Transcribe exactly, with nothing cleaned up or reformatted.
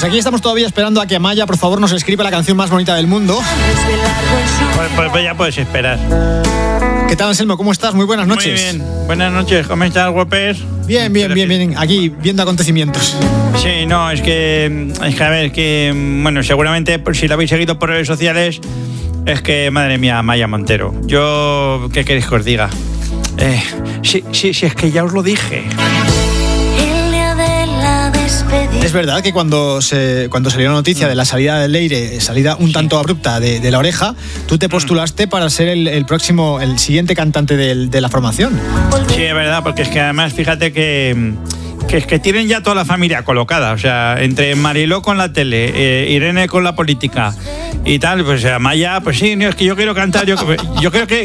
Pues aquí estamos todavía esperando a que Amaya, por favor, nos escriba la canción más bonita del mundo. Pues, pues, pues ya puedes esperar. ¿Qué tal, Anselmo? ¿Cómo estás? Muy buenas noches. Muy bien. Buenas noches. ¿Cómo estás, guapes? Bien, bien, bien, bien. Aquí, viendo acontecimientos. Sí, no, es que, es que, a ver, que, bueno, seguramente, por si lo habéis seguido por redes sociales, es que, madre mía, Amaya Montero. Yo, ¿qué queréis que os diga? Eh, sí, sí, sí, es que ya os lo dije. Es verdad que cuando se cuando salió la noticia de la salida de Leire, salida un tanto abrupta de, de La Oreja, tú te postulaste para ser el, el próximo, el siguiente cantante del, de la formación. Sí, es verdad, porque es que además, fíjate que... que es que tienen ya toda la familia colocada, o sea, entre Mariló con la tele, eh, Irene con la política y tal, pues Amaya, pues sí, no, es que yo quiero cantar, yo, yo creo que